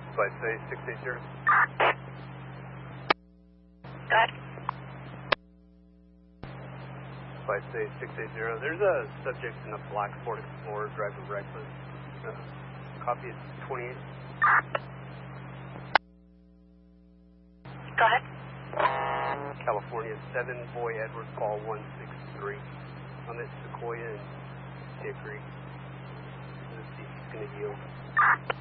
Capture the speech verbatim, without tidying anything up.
Flight say six eight zero. Go ahead. Flight say six eight zero. There's a subject in a black Ford Explorer driving reckless. Uh, copy is twenty-eight. Go ahead. California seven, Boy Edward, call one six three. On this Sequoia and Hickory. Let's see if he's going to yield.